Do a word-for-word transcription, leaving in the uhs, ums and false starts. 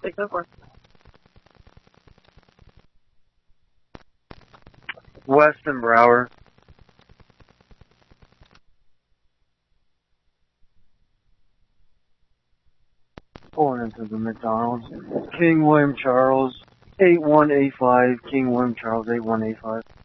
six oh four. Weston Brower. Pulling into the McDonald's. King William Charles, eight one eight five. King William Charles, eight one eight five.